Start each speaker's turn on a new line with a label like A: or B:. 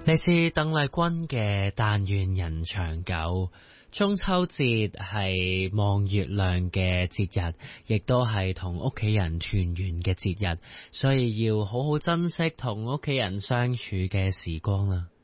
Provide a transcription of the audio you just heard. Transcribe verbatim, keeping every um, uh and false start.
A: 嚟自鄧麗君嘅但願人長久。中秋節係望月亮嘅節日，亦都係同屋企人團圓嘅節日，所以要好好珍惜同屋企人相處嘅時光啦。